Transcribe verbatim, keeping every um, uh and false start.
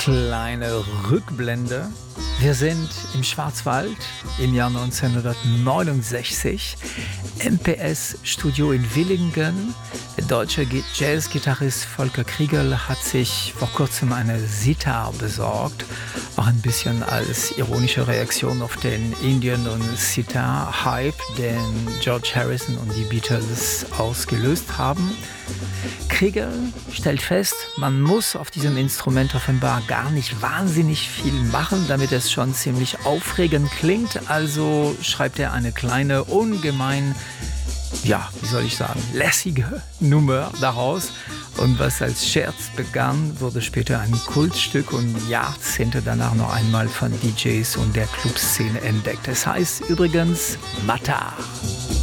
kleine Rückblende. Wir sind im Schwarzwald im Jahr neunzehnhundertneunundsechzig, M P S-Studio in Villingen. Der deutsche Jazzgitarrist Volker Kriegel hat sich vor kurzem eine Sitar besorgt, auch ein bisschen als ironische Reaktion auf den Indian- und Sitar-Hype, den George Harrison und die Beatles ausgelöst haben. Kriegel stellt fest, man muss auf diesem Instrument offenbar gar nicht wahnsinnig viel machen, damit es schon ziemlich aufregend klingt. Also schreibt er eine kleine, ungemein, ja, wie soll ich sagen, lässige Nummer daraus. Und was als Scherz begann, wurde später ein Kultstück und Jahrzehnte danach noch einmal von D Js und der Clubszene entdeckt. Es heißt übrigens Matar.